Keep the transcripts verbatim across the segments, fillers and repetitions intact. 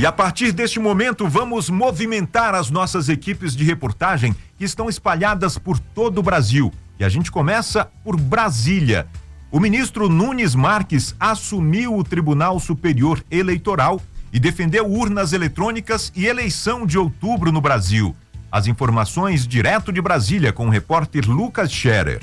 E a partir deste momento, vamos movimentar as nossas equipes de reportagem que estão espalhadas por todo o Brasil. E a gente começa por Brasília. O ministro Nunes Marques assumiu o Tribunal Superior Eleitoral e defendeu urnas eletrônicas e eleição de outubro no Brasil. As informações direto de Brasília com o repórter Lucas Scherer.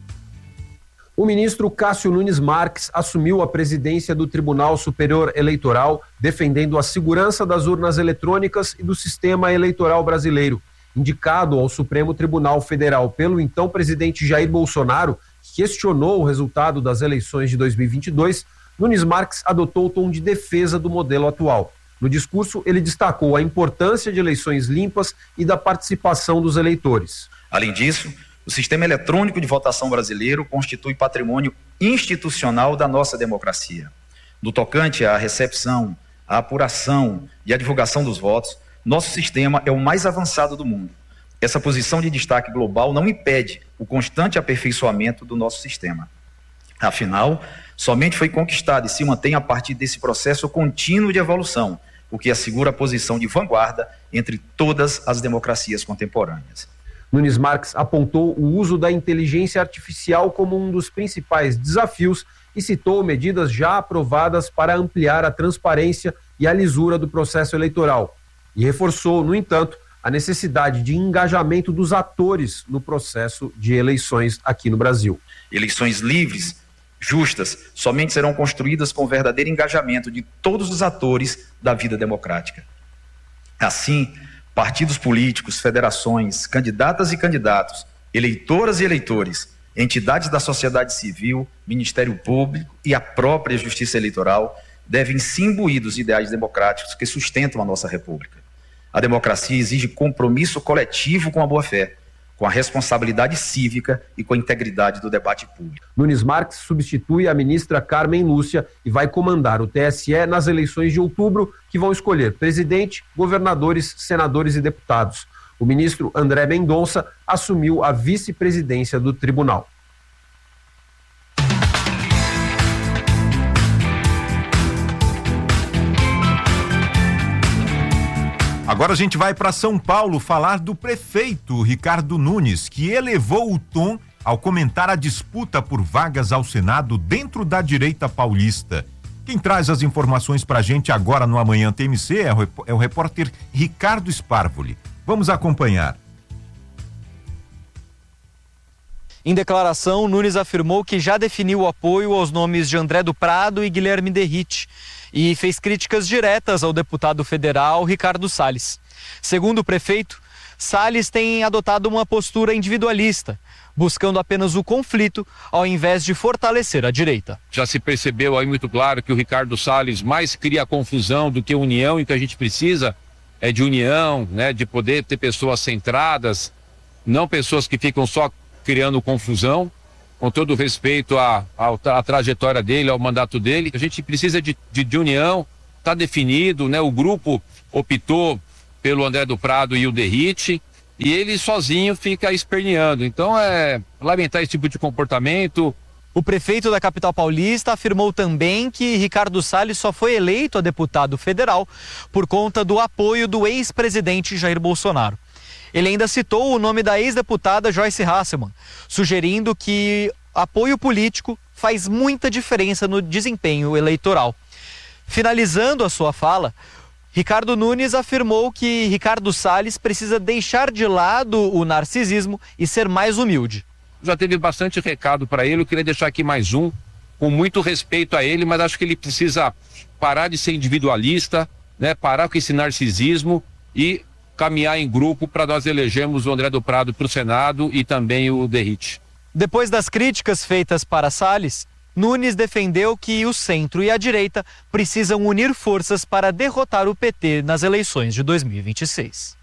O ministro Cássio Nunes Marques assumiu a presidência do Tribunal Superior Eleitoral, defendendo a segurança das urnas eletrônicas e do sistema eleitoral brasileiro. Indicado ao Supremo Tribunal Federal pelo então presidente Jair Bolsonaro, que questionou o resultado das eleições de dois mil e vinte e dois, Nunes Marques adotou o tom de defesa do modelo atual. No discurso, ele destacou a importância de eleições limpas e da participação dos eleitores. Além disso, o sistema eletrônico de votação brasileiro constitui patrimônio institucional da nossa democracia. No tocante à recepção, à apuração e à divulgação dos votos, nosso sistema é o mais avançado do mundo. Essa posição de destaque global não impede o constante aperfeiçoamento do nosso sistema. Afinal, somente foi conquistado e se mantém a partir desse processo contínuo de evolução, o que assegura a posição de vanguarda entre todas as democracias contemporâneas. Nunes Marques apontou o uso da inteligência artificial como um dos principais desafios e citou medidas já aprovadas para ampliar a transparência e a lisura do processo eleitoral. E reforçou, no entanto, a necessidade de engajamento dos atores no processo de eleições aqui no Brasil. Eleições livres, justas, somente serão construídas com o verdadeiro engajamento de todos os atores da vida democrática. Assim, partidos políticos, federações, candidatas e candidatos, eleitoras e eleitores, entidades da sociedade civil, Ministério Público e a própria Justiça Eleitoral devem se imbuir dos ideais democráticos que sustentam a nossa República. A democracia exige compromisso coletivo com a boa-fé, com a responsabilidade cívica e com a integridade do debate público. Nunes Marques substitui a ministra Carmen Lúcia e vai comandar o T S E nas eleições de outubro, que vão escolher presidente, governadores, senadores e deputados. O ministro André Mendonça assumiu a vice-presidência do tribunal. Agora a gente vai para São Paulo falar do prefeito Ricardo Nunes, que elevou o tom ao comentar a disputa por vagas ao Senado dentro da direita paulista. Quem traz as informações para a gente agora no Amanhã T M C é o, é o repórter Ricardo Sparvoli. Vamos acompanhar. Em declaração, Nunes afirmou que já definiu o apoio aos nomes de André do Prado e Guilherme Derrite e fez críticas diretas ao deputado federal Ricardo Salles. Segundo o prefeito, Salles tem adotado uma postura individualista, buscando apenas o conflito ao invés de fortalecer a direita. Já se percebeu aí muito claro que o Ricardo Salles mais cria confusão do que união, e que a gente precisa é de união, né, de poder ter pessoas centradas, não pessoas que ficam só criando confusão. Com todo respeito à, à, à trajetória dele, ao mandato dele, a gente precisa de, de, de união, está definido, né? O grupo optou pelo André do Prado e o Derrite, e ele sozinho fica esperneando. Então é lamentar esse tipo de comportamento. O prefeito da capital paulista afirmou também que Ricardo Salles só foi eleito a deputado federal por conta do apoio do ex-presidente Jair Bolsonaro. Ele ainda citou o nome da ex-deputada Joyce Hasselmann, sugerindo que apoio político faz muita diferença no desempenho eleitoral. Finalizando a sua fala, Ricardo Nunes afirmou que Ricardo Salles precisa deixar de lado o narcisismo e ser mais humilde. Já teve bastante recado para ele, eu queria deixar aqui mais um, com muito respeito a ele, mas acho que ele precisa parar de ser individualista, né, parar com esse narcisismo e caminhar em grupo para nós elegermos o André do Prado para o Senado e também o Derrite. Depois das críticas feitas para Salles, Nunes defendeu que o centro e a direita precisam unir forças para derrotar o P T nas eleições de dois mil e vinte e seis.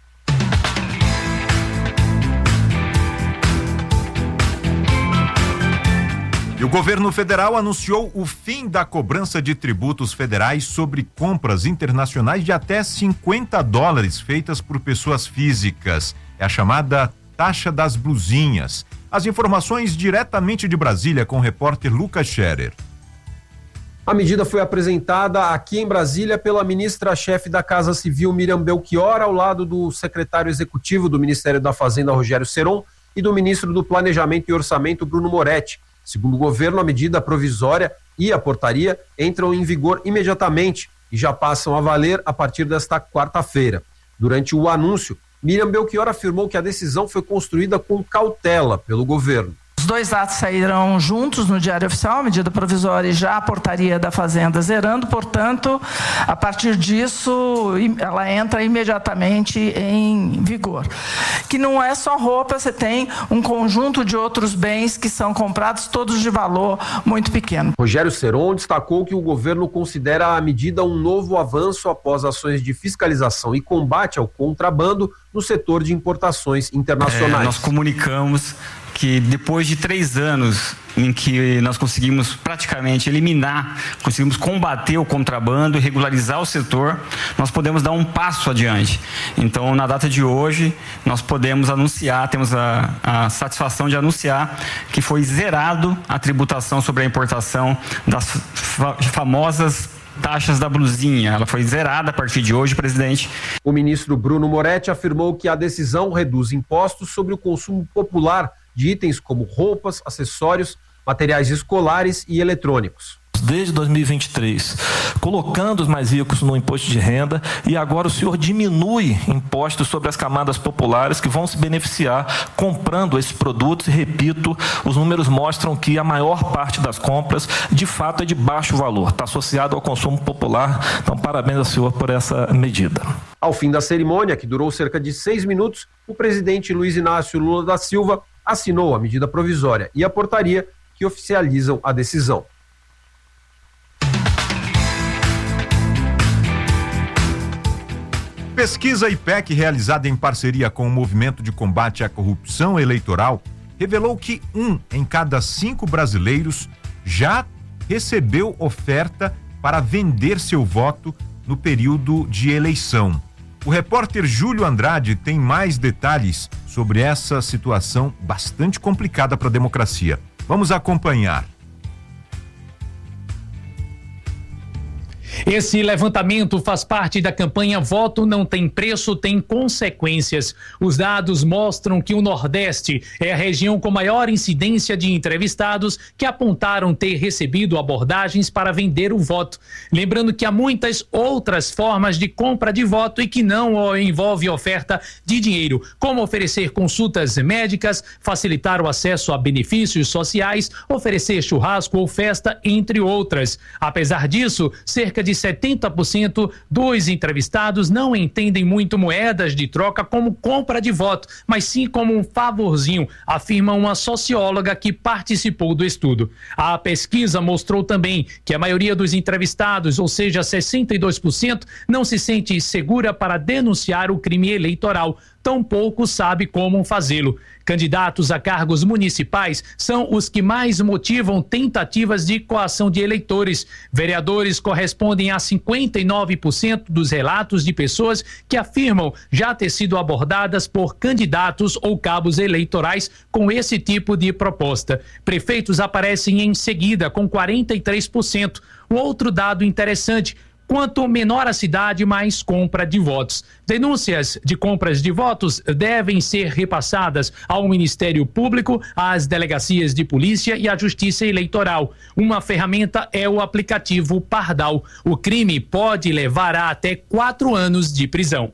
E o governo federal anunciou o fim da cobrança de tributos federais sobre compras internacionais de até cinquenta dólares feitas por pessoas físicas. É a chamada taxa das blusinhas. As informações diretamente de Brasília com o repórter Lucas Scherer. A medida foi apresentada aqui em Brasília pela ministra-chefe da Casa Civil, Miriam Belchior, ao lado do secretário executivo do Ministério da Fazenda, Rogério Seron, e do ministro do Planejamento e Orçamento, Bruno Moretti. Segundo o governo, a medida provisória e a portaria entram em vigor imediatamente e já passam a valer a partir desta quarta-feira. Durante o anúncio, Miriam Belchior afirmou que a decisão foi construída com cautela pelo governo. Os dois atos sairão juntos no Diário Oficial, a medida provisória e já a portaria da Fazenda zerando, portanto, a partir disso, ela entra imediatamente em vigor. Que não é só roupa, você tem um conjunto de outros bens que são comprados, todos de valor muito pequeno. Rogério Seron destacou que o governo considera a medida um novo avanço após ações de fiscalização e combate ao contrabando no setor de importações internacionais. É, nós comunicamos que depois de três anos em que nós conseguimos praticamente eliminar, conseguimos combater o contrabando e regularizar o setor, nós podemos dar um passo adiante. Então, na data de hoje, nós podemos anunciar, temos a, a satisfação de anunciar que foi zerado a tributação sobre a importação das fa- famosas taxas da blusinha. Ela foi zerada a partir de hoje, presidente. O ministro Bruno Moretti afirmou que a decisão reduz impostos sobre o consumo popular de itens como roupas, acessórios, materiais escolares e eletrônicos. Desde dois mil e vinte e três, colocando os mais ricos no imposto de renda, e agora o senhor diminui impostos sobre as camadas populares que vão se beneficiar comprando esses produtos. E repito, os números mostram que a maior parte das compras de fato é de baixo valor, está associado ao consumo popular. Então, parabéns ao senhor por essa medida. Ao fim da cerimônia, que durou cerca de seis minutos, o presidente Luiz Inácio Lula da Silva assinou a medida provisória e a portaria que oficializam a decisão. Pesquisa I P E C realizada em parceria com o Movimento de Combate à Corrupção Eleitoral revelou que um em cada cinco brasileiros já recebeu oferta para vender seu voto no período de eleição. O repórter Júlio Andrade tem mais detalhes sobre essa situação bastante complicada para a democracia. Vamos acompanhar. Esse levantamento faz parte da campanha Voto Não Tem Preço, Tem Consequências. Os dados mostram que o Nordeste é a região com maior incidência de entrevistados que apontaram ter recebido abordagens para vender o voto. Lembrando que há muitas outras formas de compra de voto e que não envolve oferta de dinheiro, como oferecer consultas médicas, facilitar o acesso a benefícios sociais, oferecer churrasco ou festa, entre outras. Apesar disso, cerca de setenta por cento dos entrevistados não entendem muito moedas de troca como compra de voto, mas sim como um favorzinho, afirma uma socióloga que participou do estudo. A pesquisa mostrou também que a maioria dos entrevistados, ou seja, sessenta e dois por cento, não se sente segura para denunciar o crime eleitoral. Tampouco sabe como fazê-lo. Candidatos a cargos municipais são os que mais motivam tentativas de coação de eleitores. Vereadores correspondem a cinquenta e nove por cento dos relatos de pessoas que afirmam já ter sido abordadas por candidatos ou cabos eleitorais com esse tipo de proposta. Prefeitos aparecem em seguida com quarenta e três por cento. Um outro dado interessante: quanto menor a cidade, mais compra de votos. Denúncias de compras de votos devem ser repassadas ao Ministério Público, às delegacias de polícia e à Justiça Eleitoral. Uma ferramenta é o aplicativo Pardal. O crime pode levar a até quatro anos de prisão.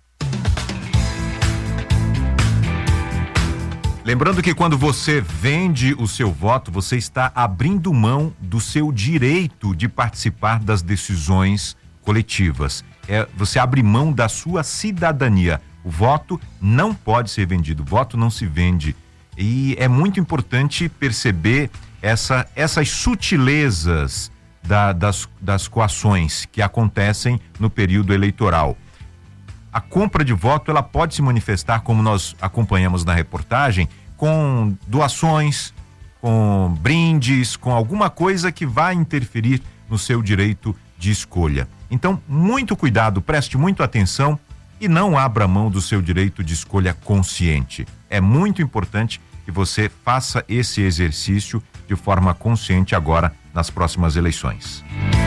Lembrando que quando você vende o seu voto, você está abrindo mão do seu direito de participar das decisões coletivas. É, você abre mão da sua cidadania. O voto não pode ser vendido, o voto não se vende. E é muito importante perceber essa, essas sutilezas da, das, das coações que acontecem no período eleitoral. A compra de voto, ela pode se manifestar, como nós acompanhamos na reportagem, com doações, com brindes, com alguma coisa que vai interferir no seu direito de escolha. Então, muito cuidado, preste muita atenção e não abra mão do seu direito de escolha consciente. É muito importante que você faça esse exercício de forma consciente agora nas próximas eleições.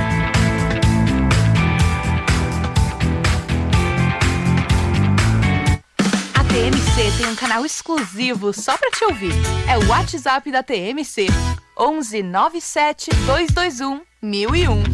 A T M C tem um canal exclusivo só para te ouvir. É o WhatsApp da T M C. onze nove sete dois dois um mil e um.